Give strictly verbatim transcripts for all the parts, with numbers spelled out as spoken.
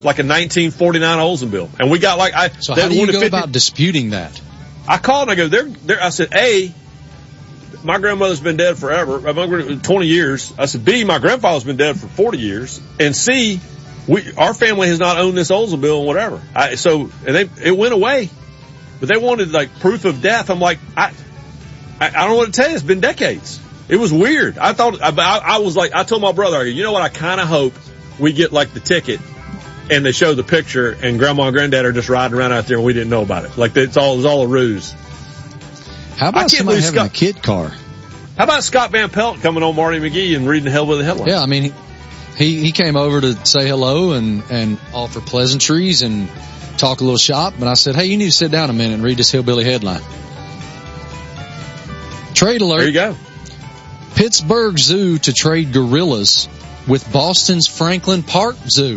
like a nineteen forty-nine Oldsmobile. And we got like, I, so how do you go fifty about disputing that? I called and I go, they're, they're, I said, A, my grandmother's been dead forever, twenty years. I said, B, my grandfather's been dead for forty years. And C, we, our family has not owned this Oldsmobile and whatever. I, so, and they, it went away. But they wanted like proof of death. I'm like, I, I, I don't know what to tell you. It's been decades. It was weird. I thought, I, I was like, I told my brother, I go, you know what? I kind of hope we get like the ticket and they show the picture and grandma and granddad are just riding around out there and we didn't know about it. Like it's all, it was all a ruse. How about somebody having Scott, a kid car? How about Scott Van Pelt coming on Marty McGee and reading the Hillbilly Headlines? Yeah, I mean, he, he came over to say hello and, and offer pleasantries and talk a little shop. And I said, hey, you need to sit down a minute and read this Hillbilly Headline. Trade alert. There you go. Pittsburgh Zoo to trade gorillas with Boston's Franklin Park Zoo.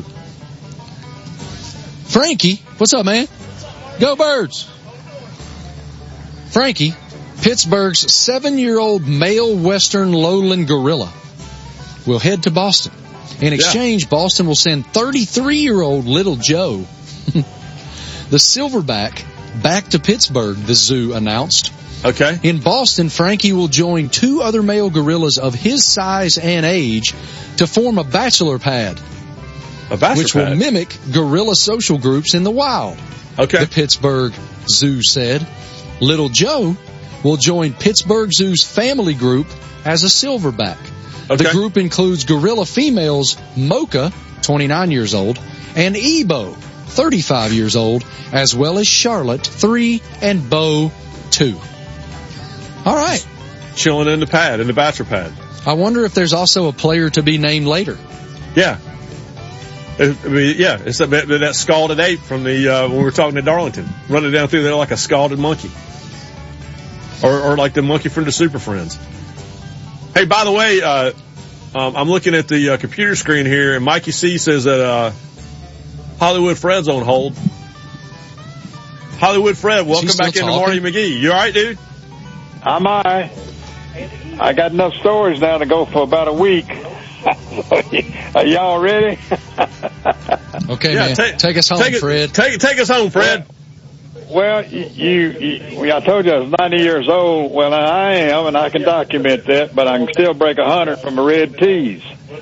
Frankie, what's up, man? Go Birds. Frankie, Pittsburgh's seven-year-old male western lowland gorilla, will head to Boston. In exchange, yeah. Boston will send thirty-three-year-old Little Joe, the silverback, back to Pittsburgh, the zoo announced. Okay. In Boston, Frankie will join two other male gorillas of his size and age to form a bachelor pad. A bachelor which pad? will mimic gorilla social groups in the wild. Okay. The Pittsburgh Zoo said. Little Joe will join Pittsburgh Zoo's family group as a silverback. Okay. The group includes gorilla females Mocha, twenty-nine years old, and Ebo, thirty-five years old, as well as Charlotte, three, and Bo, two. All right. Chilling in the pad, in the bachelor pad. I wonder if there's also a player to be named later. Yeah. I mean, yeah, it's that, that scalded ape from the, uh, when we were talking to Darlington, running down through there like a scalded monkey. Or, or like the monkey from the Super Friends. Hey, by the way, uh, um, I'm looking at the uh, computer screen here and Mikey C says that, uh, Hollywood Fred's on hold. Hollywood Fred, welcome back into Marty McGee. You alright, dude? I'm alright. I got enough stories now to go for about a week. Are y'all ready? Okay, yeah, man. Take, take us home, take it, Fred. Take, take us home, Fred. Well, you, you, you, I told you I was ninety years old. Well, I am, and I can document that, but I can still break a hundred from a red tease.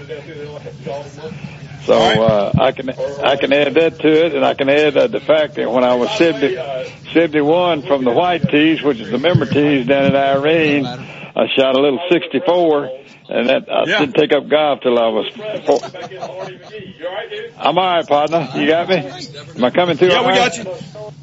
So, uh, I can, I can add that to it, and I can add uh, the fact that when I was seventy, seventy-one from the white tees, which is the member tees down in Irene, I shot a little sixty-four. And that, I yeah. didn't take up golf till I was four. I'm all right, partner. You got me? Am I coming through? Yeah, all we right? got you.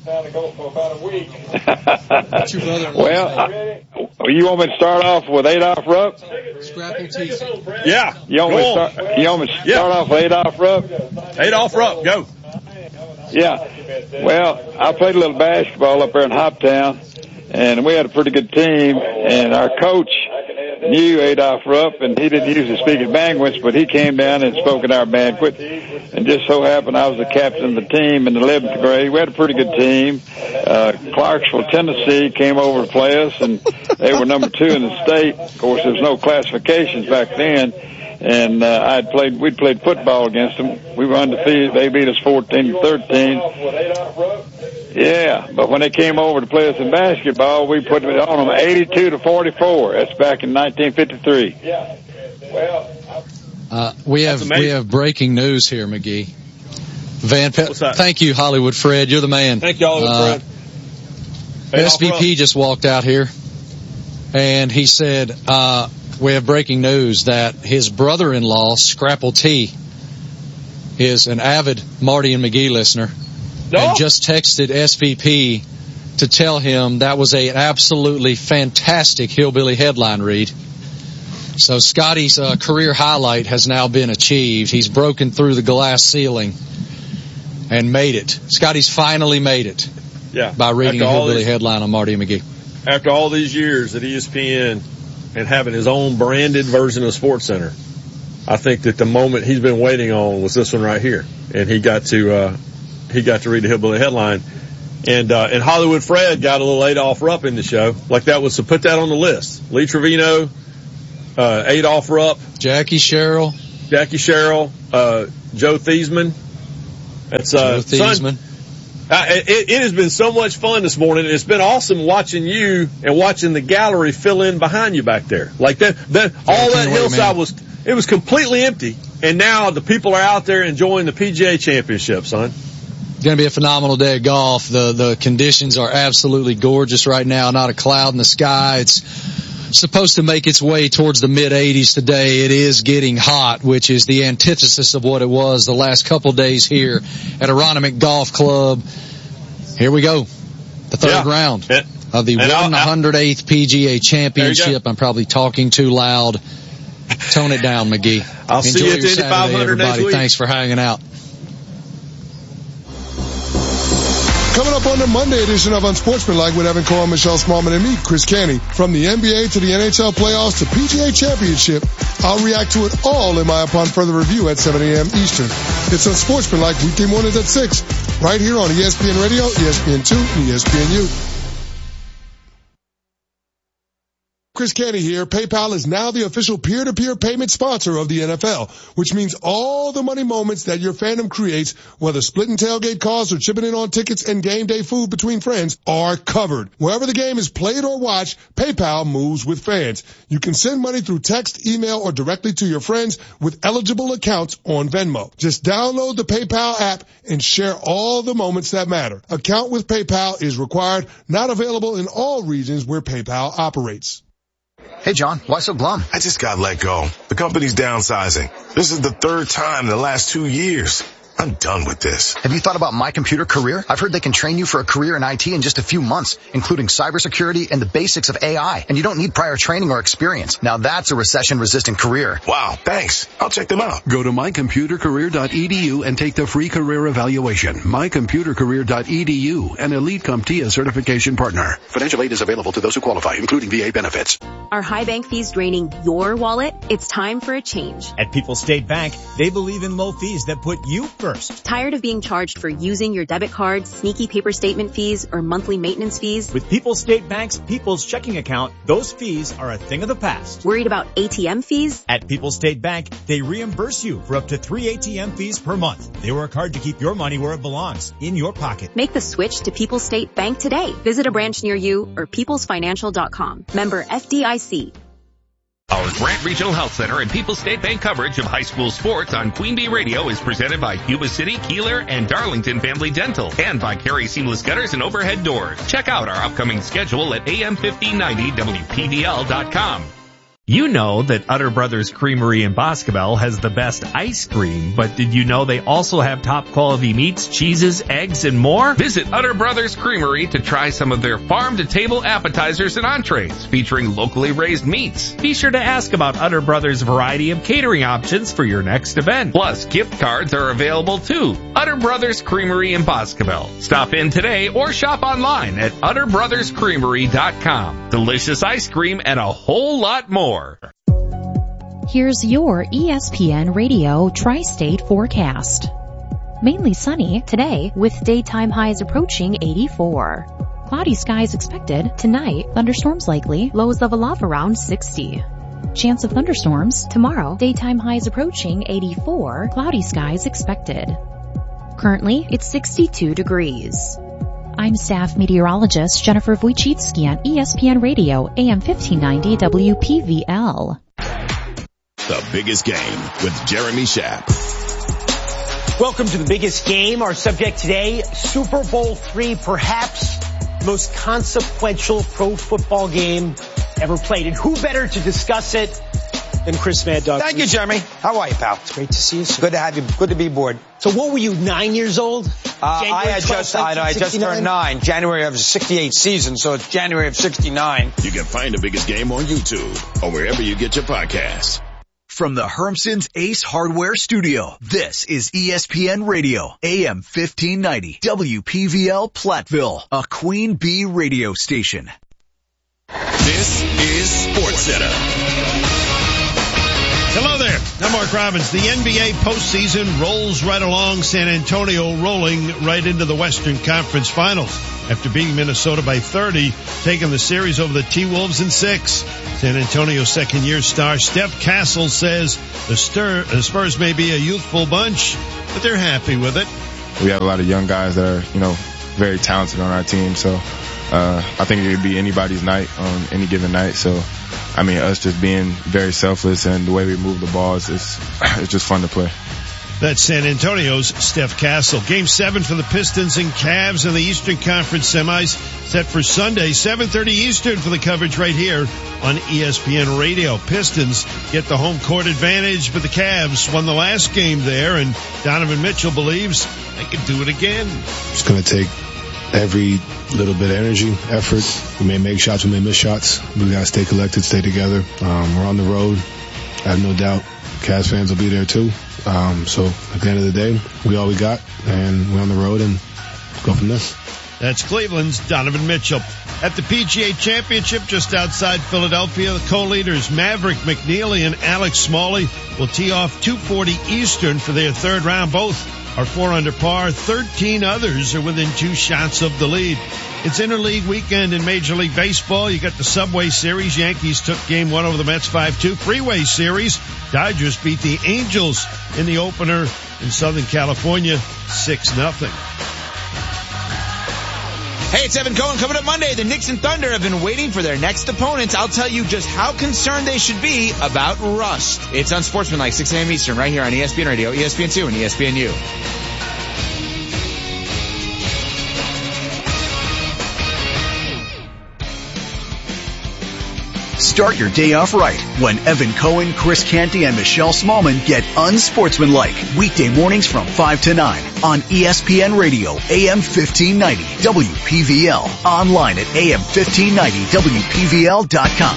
Well, I, you want me to start off with Adolph Rupp? Yeah. You want me to start, you want me to start yeah. off with Adolph Rupp? Adolph Rupp, go. Yeah. Well, I played a little basketball up there in Hoptown, and we had a pretty good team, and our coach knew Adolph Rupp, and he didn't usually speak at banquets, but he came down and spoke at our banquet, and just so happened I was the captain of the team in the eleventh grade. We had a pretty good team. Uh, Clarksville, Tennessee came over to play us, and they were number two in the state. Of course, there was no classifications back then, and uh, I'd played, we'd played football against them. We were undefeated. They beat us fourteen to thirteen. Yeah, but when they came over to play us in basketball, we put it on them eighty-two to forty-four. That's back in nineteen fifty-three. Yeah. Well, uh, we have we have breaking news here, McGee. Van Pe- Thank you, Hollywood Fred. You're the man. Thank you, Hollywood uh, Fred. S V P just walked out here, and he said, uh, we have breaking news that his brother-in-law, Scrapple T, is an avid Marty and McGee listener. No. And just texted S V P to tell him that was a, an absolutely fantastic Hillbilly Headline read. So Scotty's uh, career highlight has now been achieved. He's broken through the glass ceiling and made it. Scotty's finally made it. Yeah. By reading a Hillbilly these, Headline on Marty and McGee. After all these years at E S P N and having his own branded version of SportsCenter, I think that the moment he's been waiting on was this one right here, and he got to. Uh, He got to read the Hillbilly Headline. And, uh, and Hollywood Fred got a little Adolph Rupp in the show. Like that was to put that on the list. Lee Trevino, uh, Adolph Rupp. Jackie Sherrill. Jackie Sherrill, uh, Joe Theismann. That's, uh, son, uh, it, it has been so much fun this morning. It's been awesome watching you and watching the gallery fill in behind you back there. Like that, that, all that hillside was, it was completely empty. And now the people are out there enjoying the P G A Championship, son. It's going to be a phenomenal day of golf. The, the conditions are absolutely gorgeous right now. Not a cloud in the sky. It's supposed to make its way towards the mid eighties today. It is getting hot, which is the antithesis of what it was the last couple days here at Aronimink Golf Club. Here we go. The third yeah. round and, of the one hundred eighth P G A Championship. I'm probably talking too loud. Tone it down, McGee. I'll Enjoy see you at your the Saturday, everybody. Thanks for hanging out. Coming up on the Monday edition of Unsportsmanlike with Evan Cohen, Michelle Smallman, and me, Chris Canty. From the N B A to the N H L playoffs to P G A Championship, I'll react to it all in my upon further review at seven a.m. Eastern. It's Unsportsmanlike weekday mornings at six, right here on E S P N Radio, E S P N two, and E S P N U. Chris Canty here. PayPal is now the official peer-to-peer payment sponsor of the N F L, which means all the money moments that your fandom creates, whether splitting tailgate costs or chipping in on tickets and game day food between friends, are covered. Wherever the game is played or watched, PayPal moves with fans. You can send money through text, email, or directly to your friends with eligible accounts on Venmo. Just download the PayPal app and share all the moments that matter. Account with PayPal is required, not available in all regions where PayPal operates. Hey, John, why so glum? I just got let go. The company's downsizing. This is the third time in the last two years. I'm done with this. Have you thought about My Computer Career? I've heard they can train you for a career in I T in just a few months, including cybersecurity and the basics of A I. And you don't need prior training or experience. Now that's a recession-resistant career. Wow, thanks. I'll check them out. Go to my computer career dot e d u and take the free career evaluation. my computer career dot e d u, an Elite CompTIA certification partner. Financial aid is available to those who qualify, including V A benefits. Are high bank fees draining your wallet? It's time for a change. At People's State Bank, they believe in low fees that put you first. Tired of being charged for using your debit card, sneaky paper statement fees, or monthly maintenance fees? With People's State Bank's People's Checking Account, those fees are a thing of the past. Worried about A T M fees? At People's State Bank, they reimburse you for up to three A T M fees per month. They work hard to keep your money where it belongs, in your pocket. Make the switch to People's State Bank today. Visit a branch near you or peoples financial dot com. Member F D I C. Our Grant Regional Health Center and People's State Bank coverage of high school sports on Queen Bee Radio is presented by Yuba City, Keeler, and Darlington Family Dental, and by Carey Seamless Gutters and Overhead Doors. Check out our upcoming schedule at A M fifteen ninety W P V L dot com. You know that Utter Brothers Creamery in Boscobel has the best ice cream, but did you know they also have top quality meats, cheeses, eggs, and more? Visit Utter Brothers Creamery to try some of their farm-to-table appetizers and entrees featuring locally raised meats. Be sure to ask about Utter Brothers' variety of catering options for your next event. Plus, gift cards are available too. Utter Brothers Creamery in Boscobel. Stop in today or shop online at utter brothers creamery dot com. Delicious ice cream and a whole lot more. Here's your E S P N Radio Tri-State forecast. Mainly sunny today with daytime highs approaching eighty-four. Cloudy skies expected tonight, thunderstorms likely, lows level off around sixty. Chance of thunderstorms tomorrow, daytime highs approaching eighty-four, cloudy skies expected. Currently, it's sixty-two degrees. I'm staff meteorologist Jennifer Wojcicki on E S P N Radio, A M fifteen ninety W P V L. The Biggest Game with Jeremy Schaap. Welcome to The Biggest Game. Our subject today, Super Bowl three, perhaps the most consequential pro football game ever played. And who better to discuss it than Chris Mad Dog? Thank you, Jeremy. How are you, pal? It's great to see you, sir. Good to have you. Good to be aboard. So what were you, nine years old? Uh, I had just, I, I just turned nine. January of the sixty-eight season, so it's January of sixty-nine. You can find The Biggest Game on YouTube or wherever you get your podcasts. From the Hermson's Ace Hardware Studio, this is E S P N Radio, A M fifteen ninety, W P V L Platteville, a Queen Bee radio station. This is SportsCenter. Hello there. I'm Mark Robbins. The N B A postseason rolls right along, San Antonio rolling right into the Western Conference Finals. After beating Minnesota by thirty, taking the series over the T-Wolves in six. San Antonio's second-year star Steph Castle says the, Stir, the Spurs may be a youthful bunch, but they're happy with it. we have a lot of young guys that are, you know, very talented on our team. So uh, I think it could be anybody's night on any given night. So, I mean, us just being very selfless and the way we move the ball is it's, it's just fun to play. That's San Antonio's Steph Castle. Game seven for the Pistons and Cavs in the Eastern Conference semis set for Sunday, seven thirty Eastern for the coverage right here on E S P N Radio. Pistons get the home court advantage, but the Cavs won the last game there, and Donovan Mitchell believes they can do it again. It's going to take every little bit of energy, effort. We may make shots, we may miss shots. We got to stay collected, stay together. Um, we're on the road. I have no doubt Cavs fans will be there too. Um, so at the end of the day, we all we got, and we're on the road and go from there. That's Cleveland's Donovan Mitchell. At the P G A Championship just outside Philadelphia, the co-leaders Maverick McNeely and Alex Smalley will tee off two forty Eastern for their third round. Both are four under par. thirteen others are within two shots of the lead. It's interleague weekend in Major League Baseball. You got the Subway Series. Yankees took game one over the Mets five two. Freeway Series. Dodgers beat the Angels in the opener in Southern California six nothing. Hey, it's Evan Cohen. Coming up Monday, the Knicks and Thunder have been waiting for their next opponents. I'll tell you just how concerned they should be about rust. It's Unsportsmanlike, six a.m. Eastern, right here on E S P N Radio, E S P N two, and E S P N U. Start your day off right when Evan Cohen, Chris Canty, and Michelle Smallman get unsportsmanlike. Weekday mornings from five to nine on E S P N Radio, A M fifteen ninety, W P V L. Online at A M fifteen ninety W P V L dot com.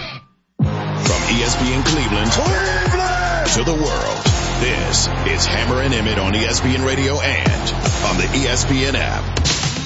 From E S P N Cleveland, Cleveland to the world, this is Hammer and Emmett on E S P N Radio and on the E S P N app.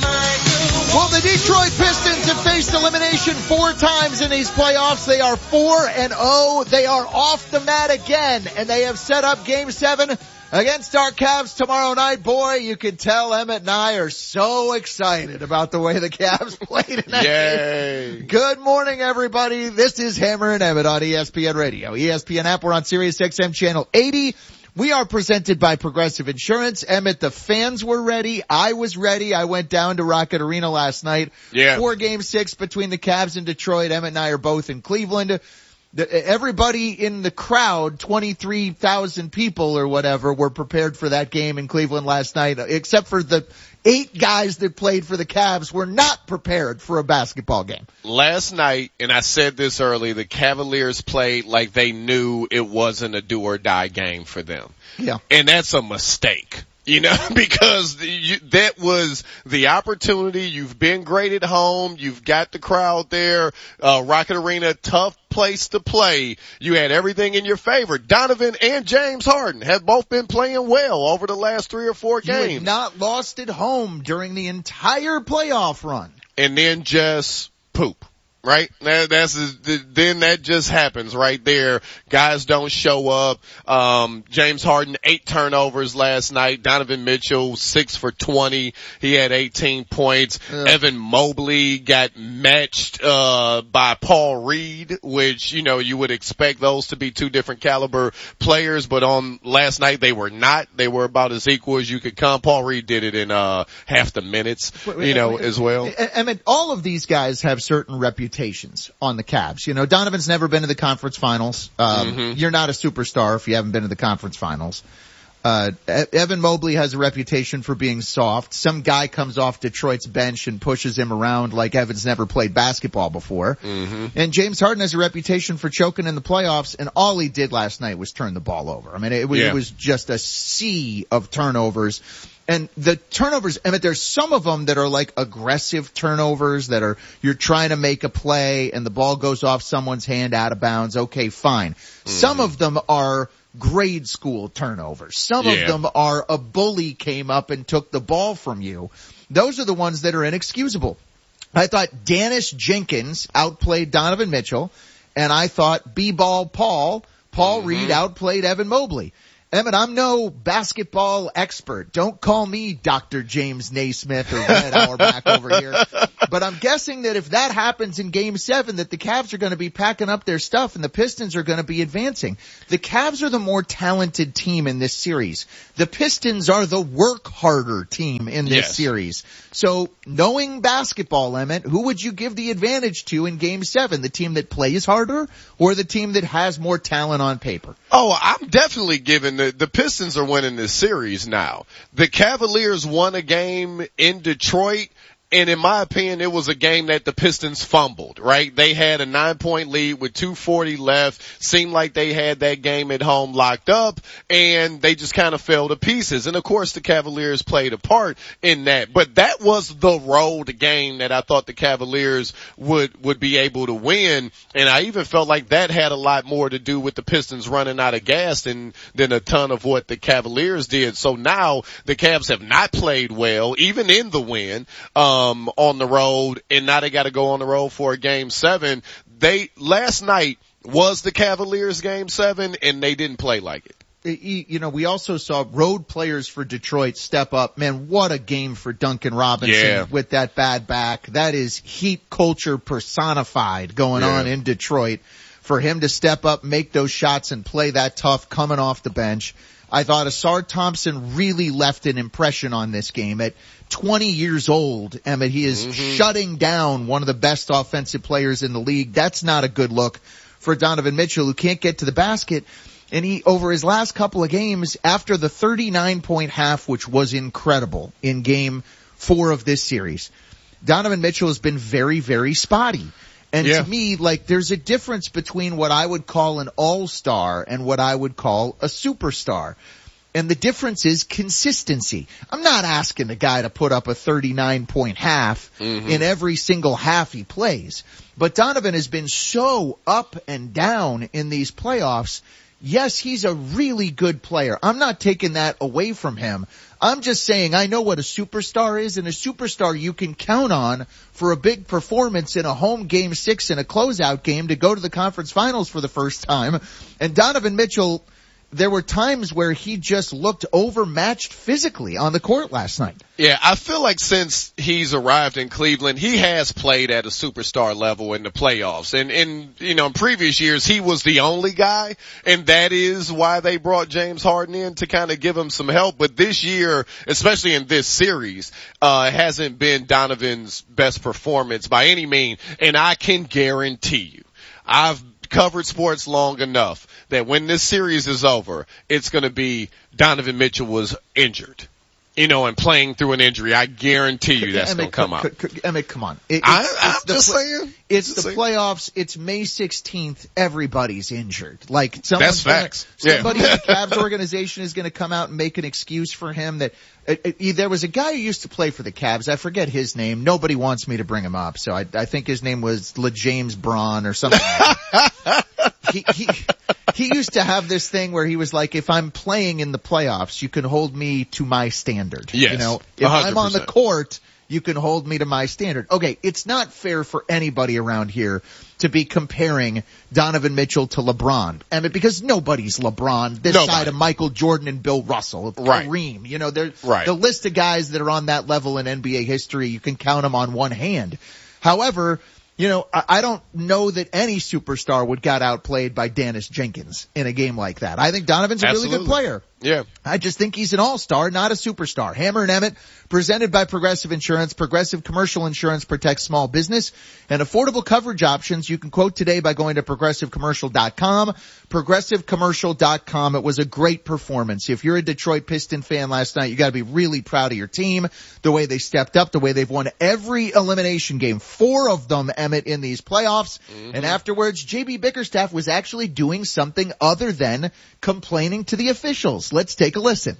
Well, the Detroit Pistons have faced elimination four times in these playoffs. They are four and oh. They are off the mat again, and they have set up game seven against our Cavs tomorrow night. Boy, you can tell Emmett and I are so excited about the way the Cavs play tonight. Yay. Good morning, everybody. This is Hammer and Emmett on E S P N Radio. E S P N app, we're on Sirius X M channel eighty. We are presented by Progressive Insurance. Emmett, the fans were ready. I was ready. I went down to Rocket Arena last night. Yeah. For game six between the Cavs and Detroit. Emmett and I are both in Cleveland. The, everybody in the crowd, twenty-three thousand people or whatever, were prepared for that game in Cleveland last night, except for the eight guys that played for the Cavs were not prepared for a basketball game. Last night, and I said this early, the Cavaliers played like they knew it wasn't a do or die game for them. Yeah. And that's a mistake. You know, because you, that was the opportunity. You've been great at home. You've got the crowd there. Uh, Rocket Arena, tough place to play. You had everything in your favor. Donovan and James Harden have both been playing well over the last three or four games. You had not lost at home during the entire playoff run. And then just poop. Right? That, that's, then that just happens right there. Guys don't show up. Um, James Harden, eight turnovers last night. Donovan Mitchell, six for twenty. He had eighteen points. Yeah. Evan Mobley got matched, uh, by Paul Reed, which, you know, you would expect those to be two different caliber players, but on last night they were not. They were about as equal as you could come. Paul Reed did it in, uh, half the minutes, you know, as well. I mean, all of these guys have certain reputations on the Cavs. You know, Donovan's never been to the conference finals. Um, mm-hmm. You're not a superstar if you haven't been to the conference finals. Uh, Evan Mobley has a reputation for being soft. Some guy comes off Detroit's bench and pushes him around like Evan's never played basketball before. Mm-hmm. And James Harden has a reputation for choking in the playoffs, and all he did last night was turn the ball over. I mean, it was, yeah. it was just a sea of turnovers. And the turnovers, I mean, there's some of them that are like aggressive turnovers that are, you're trying to make a play and the ball goes off someone's hand out of bounds. Okay, fine. Mm-hmm. Some of them are grade school turnovers. Some yeah. of them are a bully came up and took the ball from you. Those are the ones that are inexcusable. I thought Dennis Jenkins outplayed Donovan Mitchell, and I thought B-Ball Paul, Paul mm-hmm. Reed outplayed Evan Mobley. Emmett, I'm no basketball expert. Don't call me Doctor James Naismith or Red Auerbach over here. But I'm guessing that if that happens in game seven, that the Cavs are going to be packing up their stuff and the Pistons are going to be advancing. The Cavs are the more talented team in this series. The Pistons are the work harder team in this yes. series. So knowing basketball, Emmett, who would you give the advantage to in game seven? The team that plays harder or the team that has more talent on paper? Oh, I'm definitely giving the, the Pistons are winning this series now. The Cavaliers won a game in Detroit. And in my opinion, it was a game that the Pistons fumbled, right? They had a nine point lead with two forty left. Seemed like they had that game at home locked up and they just kind of fell to pieces. And of course the Cavaliers played a part in that, but that was the road game that I thought the Cavaliers would, would be able to win. And I even felt like that had a lot more to do with the Pistons running out of gas than, than a ton of what the Cavaliers did. So now the Cavs have not played well, even in the win. Um, Um, on the road, and now they got to go on the road for a game seven. They, last night was the Cavaliers game seven, and they didn't play like it. You know, we also saw road players for Detroit step up. Man, what a game for Duncan Robinson yeah. with that bad back. That is Heat culture personified going yeah. on in Detroit. For him to step up, make those shots, and play that tough coming off the bench. I thought Asar Thompson really left an impression on this game. At twenty years old, Emmett, he is mm-hmm. shutting down one of the best offensive players in the league. That's not a good look for Donovan Mitchell, who can't get to the basket. And he, over his last couple of games, after the thirty-nine point half, which was incredible in game four of this series, Donovan Mitchell has been very, very spotty. And yeah. to me, like, there's a difference between what I would call an all-star and what I would call a superstar. And the difference is consistency. I'm not asking the guy to put up a thirty-nine point half mm-hmm. in every single half he plays. But Donovan has been so up and down in these playoffs. Yes, he's a really good player. I'm not taking that away from him. I'm just saying I know what a superstar is, and a superstar you can count on for a big performance in a home game six and a closeout game to go to the conference finals for the first time. And Donovan Mitchell, there were times where he just looked overmatched physically on the court last night. Yeah, I feel like since he's arrived in Cleveland, he has played at a superstar level in the playoffs. And, and, you know, in previous years, he was the only guy, and that is why they brought James Harden in to kind of give him some help. But this year, especially in this series, uh, hasn't been Donovan's best performance by any means. And I can guarantee you, I've covered sports long enough that when this series is over, it's going to be Donovan Mitchell was injured, you know, and playing through an injury. I guarantee you that's going to come out. Emmett, come on. It, I, it's, I'm it's the, just saying. It's just the saying. playoffs. It's May sixteenth. Everybody's injured. Like that's facts. Gonna, somebody yeah. in the Cavs organization is going to come out and make an excuse for him that it, it, there was a guy who used to play for the Cavs. I forget his name. Nobody wants me to bring him up. So I, I think his name was LeJames Braun or something like that. he, he, he used to have this thing where he was like, if I'm playing in the playoffs, you can hold me to my standard. Yes, you know, if one hundred percent. I'm on the court, you can hold me to my standard. Okay, it's not fair for anybody around here to be comparing Donovan Mitchell to LeBron. I mean, because nobody's LeBron this Nobody. side of Michael Jordan and Bill Russell, right. Kareem. You know, there's right. the list of guys that are on that level in N B A history, you can count them on one hand. However, you know, I don't know that any superstar would got outplayed by Dennis Jenkins in a game like that. I think Donovan's a Absolutely. really good player. Yeah. I just think he's an all-star, not a superstar. Hammer and Emmett, presented by Progressive Insurance. Progressive Commercial Insurance protects small business and affordable coverage options. You can quote today by going to progressive commercial dot com. progressive commercial dot com. It was a great performance. If you're a Detroit Piston fan last night, you got to be really proud of your team, the way they stepped up, the way they've won every elimination game, four of them, Emmett, in these playoffs. Mm-hmm. And afterwards, J B Bickerstaff was actually doing something other than complaining to the officials. Let's take a listen.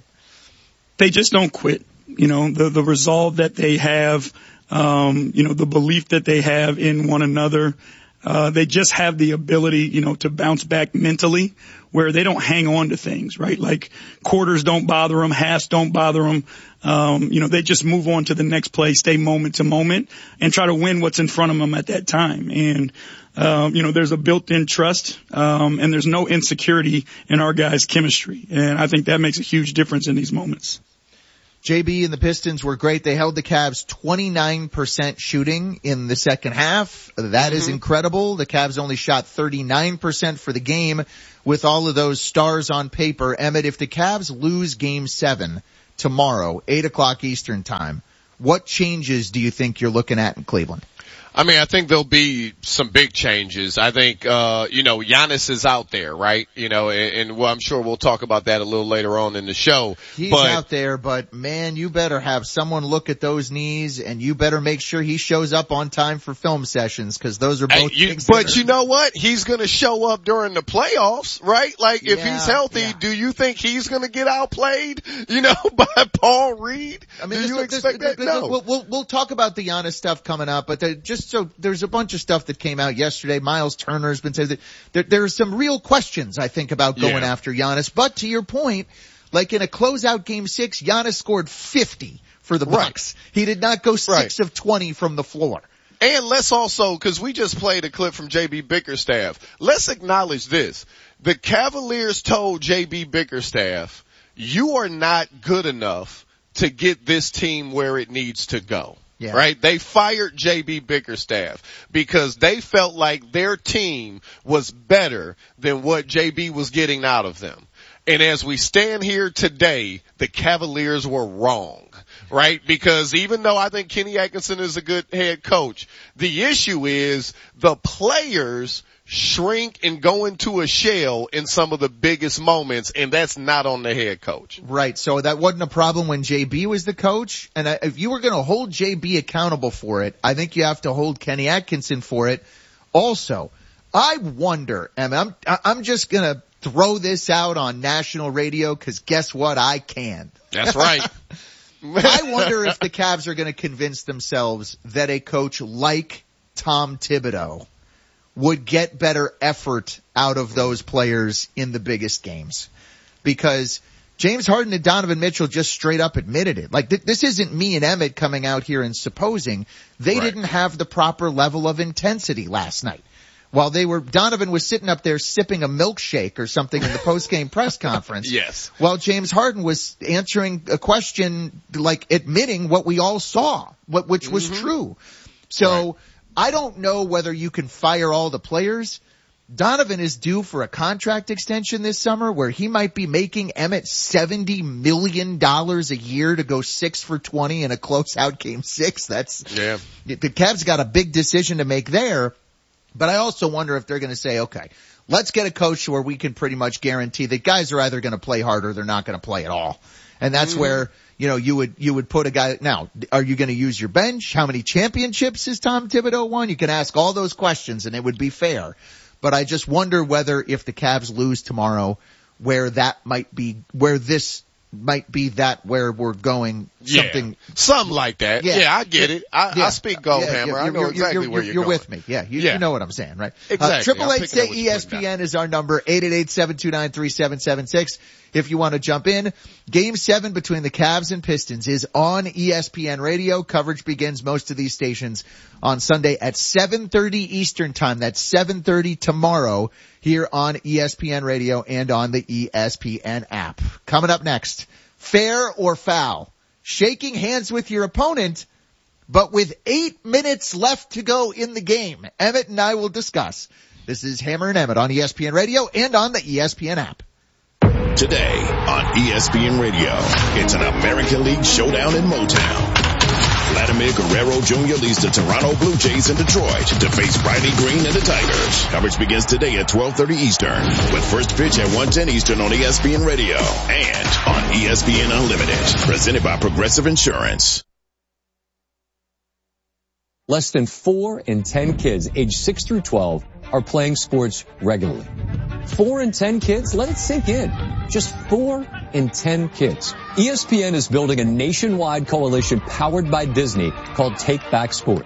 They just don't quit. You know, the, the resolve that they have, um, you know, the belief that they have in one another. Uh, they just have the ability, you know, to bounce back mentally where they don't hang on to things, right? Like quarters don't bother them, halves don't bother them. Um, you know, they just move on to the next play, stay moment to moment and try to win what's in front of them at that time. And, um, you know, there's a built-in trust, um, and there's no insecurity in our guys' chemistry. And I think that makes a huge difference in these moments. J B and the Pistons were great. They held the Cavs twenty-nine percent shooting in the second half. That mm-hmm. is incredible. The Cavs only shot thirty-nine percent for the game with all of those stars on paper. Emmett, if the Cavs lose game seven tomorrow, eight o'clock Eastern time, what changes do you think you're looking at in Cleveland? I mean, I think there'll be some big changes. I think, uh, you know, Giannis is out there, right? You know, and, and well, I'm sure we'll talk about that a little later on in the show. He's but, out there, but man, you better have someone look at those knees and you better make sure he shows up on time for film sessions because those are both you, things. But are, you know what? He's going to show up during the playoffs, right? Like if yeah, he's healthy, yeah. do you think he's going to get outplayed, you know, by Paul Reed? I mean, do you this, expect this, that? No. We'll, we'll, we'll talk about the Giannis stuff coming up, but the, just so there's a bunch bunch of stuff that came out yesterday. Miles Turner has been saying that there, there are some real questions, I think, about going yeah. after Giannis. But to your point, like in a closeout game six, Giannis scored fifty for the Bucks. Right. He did not go six right. of twenty from the floor. And let's also, cause we just played a clip from J B Bickerstaff. Let's acknowledge this. The Cavaliers told J B Bickerstaff, you are not good enough to get this team where it needs to go. Yeah. Right? They fired J B Bickerstaff because they felt like their team was better than what J B was getting out of them. And as we stand here today, the Cavaliers were wrong. Right? Because even though I think Kenny Atkinson is a good head coach, the issue is the players shrink and go into a shell in some of the biggest moments, and that's not on the head coach. Right. So that wasn't a problem when J B was the coach. And if you were going to hold J B accountable for it, I think you have to hold Kenny Atkinson for it. Also, I wonder, and I'm, I'm just going to throw this out on national radio because guess what? I can. That's right. I wonder if the Cavs are going to convince themselves that a coach like Tom Thibodeau would get better effort out of those players in the biggest games. Because James Harden and Donovan Mitchell just straight up admitted it. Like, th- this isn't me and Emmett coming out here and supposing. They right. didn't have the proper level of intensity last night. While they were, Donovan was sitting up there sipping a milkshake or something in the post-game press conference. Yes. While James Harden was answering a question, like admitting what we all saw, what, which was mm-hmm. true. So, right. I don't know whether you can fire all the players. Donovan is due for a contract extension this summer where he might be making Emmett seventy million dollars a year to go six for twenty in a close-out game six. That's, yeah. The Cavs got a big decision to make there. But I also wonder if they're going to say, okay, let's get a coach where we can pretty much guarantee that guys are either going to play hard or they're not going to play at all. And that's mm-hmm. where, you know, you would, you would put a guy, now, are you going to use your bench? How many championships has Tom Thibodeau won? You can ask all those questions and it would be fair. But I just wonder whether if the Cavs lose tomorrow, where that might be, where this might be that where we're going, something. Yeah, something like that. Yeah, yeah I get it. I, yeah. I speak Goldhammer. Yeah, I know exactly you're, where you're, you're going. with me. Yeah, you, yeah. you know what I'm saying, right? Exactly. Triple eight say E S P N is our number, eight eight eight, seven two nine, three seven seven six. If you want to jump in, game seven between the Cavs and Pistons is on E S P N radio. Coverage begins most of these stations on Sunday at seven thirty Eastern time. That's seven thirty tomorrow here on E S P N radio and on the E S P N app. Coming up next, fair or foul? Shaking hands with your opponent, but with eight minutes left to go in the game. Emmett and I will discuss. This is Hammer and Emmett on E S P N radio and on the E S P N app. Today on E S P N Radio, it's an American League showdown in Motown. Vladimir Guerrero Junior leads the Toronto Blue Jays in Detroit to face Riley Green and the Tigers. Coverage begins today at twelve thirty Eastern with first pitch at one ten Eastern on E S P N Radio and on E S P N Unlimited. Presented by Progressive Insurance. Less than four in ten kids aged six through twelve are playing sports regularly. Four in ten kids? Let it sink in. Just four in ten kids. E S P N is building a nationwide coalition powered by Disney called Take Back Sports.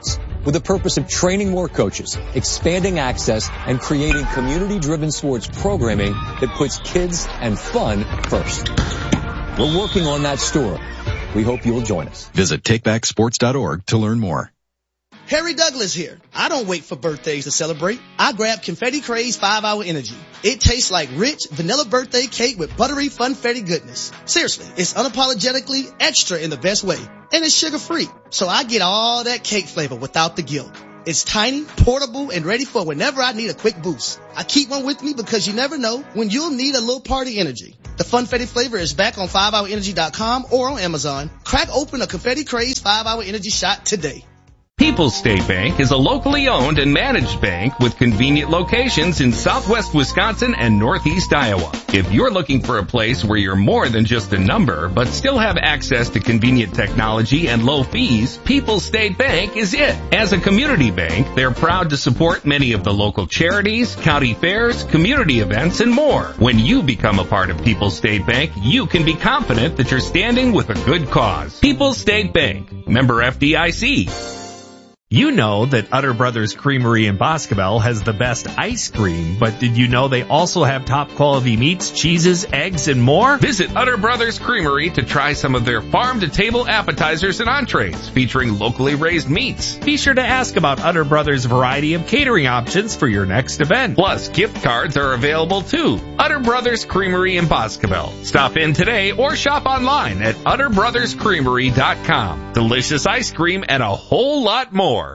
with the purpose of training more coaches, expanding access, and creating community-driven sports programming that puts kids and fun first. We're working on that story. We hope you'll join us. Visit take back sports dot org to learn more. Harry Douglas here. I don't wait for birthdays to celebrate. I grab Confetti Craze five hour Energy. It tastes like rich vanilla birthday cake with buttery funfetti goodness. Seriously, it's unapologetically extra in the best way. And it's sugar free. So I get all that cake flavor without the guilt. It's tiny, portable, and ready for whenever I need a quick boost. I keep one with me because you never know when you'll need a little party energy. The Funfetti flavor is back on five hour energy dot com or on Amazon. Crack open a Confetti Craze five hour Energy shot today. People's State Bank is a locally owned and managed bank with convenient locations in southwest Wisconsin and northeast Iowa. If you're looking for a place where you're more than just a number, but still have access to convenient technology and low fees, People's State Bank is it. As a community bank, they're proud to support many of the local charities, county fairs, community events, and more. When you become a part of People's State Bank, you can be confident that you're standing with a good cause. People's State Bank, member F D I C. You know that Utter Brothers Creamery in Boscobel has the best ice cream, but did you know they also have top quality meats, cheeses, eggs, and more? Visit Utter Brothers Creamery to try some of their farm-to-table appetizers and entrees featuring locally raised meats. Be sure to ask about Utter Brothers' variety of catering options for your next event. Plus, gift cards are available too. Utter Brothers Creamery in Boscobel. Stop in today or shop online at utter brothers creamery dot com. Delicious ice cream and a whole lot more.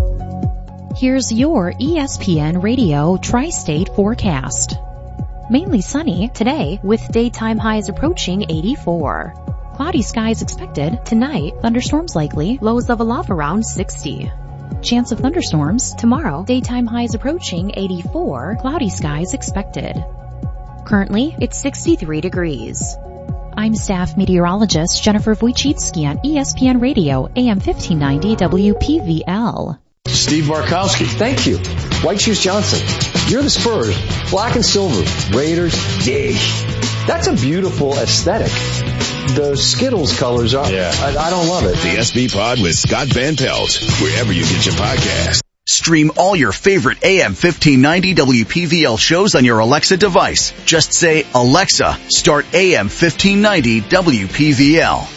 Here's your E S P N Radio Tri-State forecast. Mainly sunny today with daytime highs approaching eighty-four. Cloudy skies expected tonight, thunderstorms likely, lows level off around sixty. Chance of thunderstorms tomorrow, daytime highs approaching eighty-four, cloudy skies expected. Currently, it's sixty-three degrees. I'm staff meteorologist Jennifer Wojcicki on E S P N Radio, A M fifteen ninety W P V L. Steve Markowski. Thank you. White Shoes Johnson. You're the Spurs. Black and silver. Raiders. Dig. That's a beautiful aesthetic. The Skittles colors are, yeah. I, I don't love it. The S B Pod with Scott Van Pelt, wherever you get your podcast. Stream all your favorite A M fifteen ninety W P V L shows on your Alexa device. Just say, Alexa, start A M fifteen ninety W P V L.